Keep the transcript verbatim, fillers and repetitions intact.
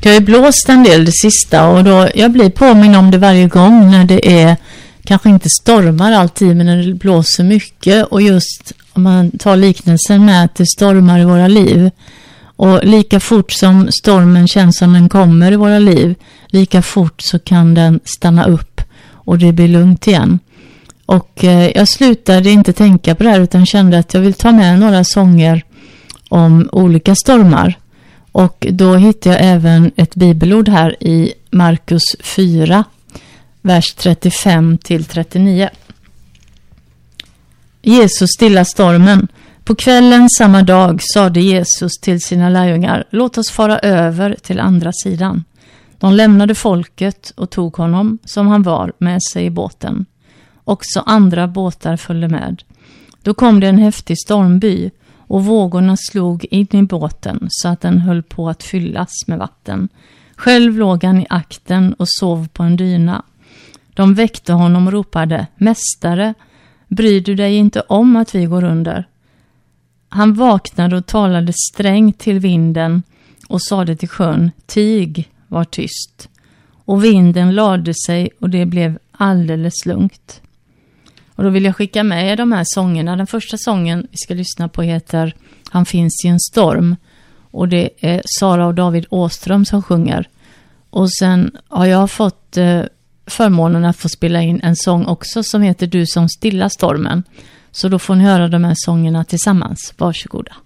Det har ju blåst en del det sista och då jag blir påminn om det varje gång när det är kanske inte stormar alltid men när det blåser mycket, och just om man tar liknelsen med att det stormar i våra liv, och lika fort som stormen känns som den kommer i våra liv, lika fort så kan den stanna upp och det blir lugnt igen. Och eh, jag slutade inte tänka på det här utan kände att jag vill ta med några sånger om olika stormar. Och då hittade jag även ett bibelord här i Markus fyra, vers trettiofem till trettionio. Jesus stilla stormen. På kvällen samma dag sade Jesus till sina lärjungar: låt oss fara över till andra sidan. De lämnade folket och tog honom som han var med sig i båten. Också andra båtar följde med. Då kom det en häftig stormby och vågorna slog in i båten så att den höll på att fyllas med vatten. Själv låg han i akten och sov på en dyna. De väckte honom och ropade: mästare, bryr du dig inte om att vi går under? Han vaknade och talade strängt till vinden och sade till sjön: tig, var tyst. Och vinden lade sig och det blev alldeles lugnt. Och då vill jag skicka med er de här sångerna. Den första sången vi ska lyssna på heter Han finns i en storm. Och det är Sara och David Åström som sjunger. Och sen har jag fått eh, förmånen att få spela in en sång också som heter Du som stilla stormen. Så då får ni höra de här sångerna tillsammans. Varsågoda.